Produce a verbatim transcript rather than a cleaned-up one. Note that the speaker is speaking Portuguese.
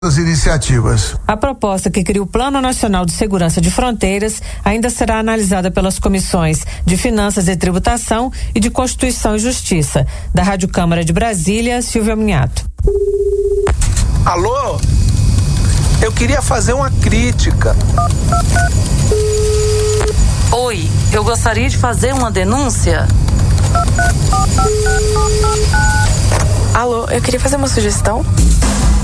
das iniciativas. A proposta que cria o Plano Nacional de Segurança de Fronteiras ainda será analisada pelas comissões de Finanças e Tributação e de Constituição e Justiça. Da Rádio Câmara de Brasília, Silvia Minhato. Alô? Eu queria fazer uma crítica. Oi, eu gostaria de fazer uma denúncia. Alô, eu queria fazer uma sugestão.